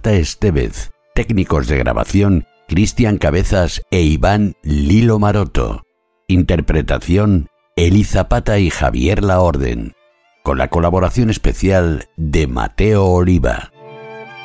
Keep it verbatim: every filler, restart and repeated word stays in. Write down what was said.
Marta Estevez. Técnicos de grabación, Cristian Cabezas e Iván Lilo Maroto. Interpretación, Eli Zapata y Javier Laorden. Con la colaboración especial de Mateo Oliva.